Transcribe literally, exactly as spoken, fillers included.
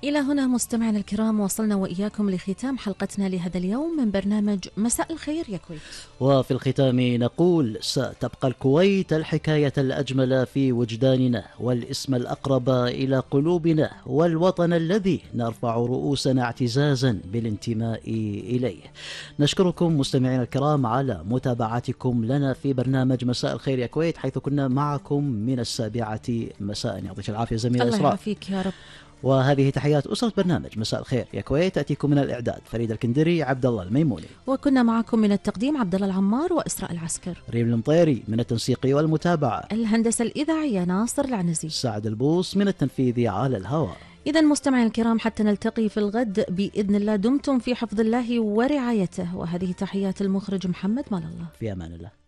إلى هنا مستمعينا الكرام وصلنا وإياكم لختام حلقتنا لهذا اليوم من برنامج مساء الخير يا كويت. وفي الختام نقول ستبقى الكويت الحكاية الأجمل في وجداننا والاسم الأقرب إلى قلوبنا والوطن الذي نرفع رؤوسنا اعتزازا بالانتماء إليه. نشكركم مستمعينا الكرام على متابعتكم لنا في برنامج مساء الخير يا كويت، حيث كنا معكم من السابعة مساء. يعطيك العافية زميلة إسراء. الله يعافيك يا رب. وهذه تحيات أسرة برنامج مساء الخير يا كويت، تأتيكم من الإعداد فريد الكندري، عبد الله الميموني، وكنا معكم من التقديم عبد الله العمار وإسراء العسكر، ريم المطيري من التنسيق والمتابعة، الهندسة الإذاعية ناصر العنزي، سعد البوس من التنفيذ على الهواء. إذا مستمعين الكرام حتى نلتقي في الغد بإذن الله، دمتم في حفظ الله ورعايته، وهذه تحيات المخرج محمد مال الله. في أمان الله.